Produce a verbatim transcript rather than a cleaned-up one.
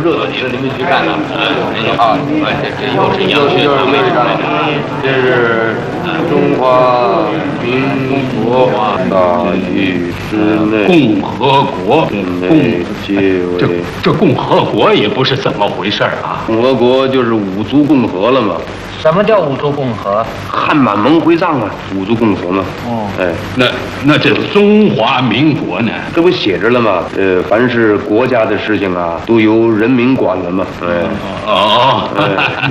热题了，您没去看呢？ 啊，这这又是杨学堂没上来。 这是中华民国大狱之内共和国， 内皆这为这共和国也不是怎么回事啊？ 共和国，就是五族共和了嘛。 什么叫五族共和？ 汉满蒙回藏啊，五族共和嘛。 哦， 哎， 那那这中华民国呢？ 这不写着了吗？呃，凡是国家的事情啊，都由人民管了嘛。哎， 哦， 哎